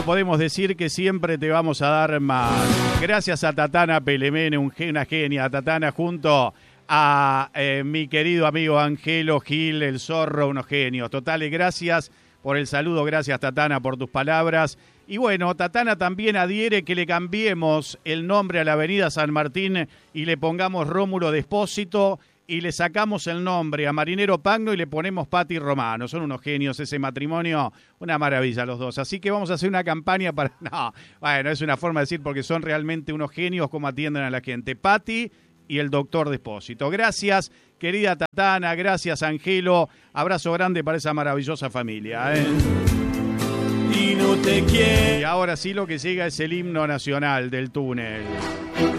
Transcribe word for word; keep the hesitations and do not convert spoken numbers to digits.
podemos decir que siempre te vamos a dar más. Gracias a Tatana Pelemene, un, una genia. Tatana junto a eh, mi querido amigo Angelo Gil, el zorro, unos genios. Totales, gracias por el saludo, gracias Tatana por tus palabras. Y bueno, Tatana también adhiere que le cambiemos el nombre a la avenida San Martín y le pongamos Rómulo Despósito y le sacamos el nombre a Marinero Pagno y le ponemos Pati Romano. Son unos genios ese matrimonio, una maravilla los dos. Así que vamos a hacer una campaña para... No, bueno, es una forma de decir porque son realmente unos genios como atienden a la gente. Pati y el doctor Despósito. Gracias, querida Tatana, gracias, Angelo. Abrazo grande para esa maravillosa familia, ¿eh? Y no te quiero. Y ahora sí lo que llega es el himno nacional del túnel.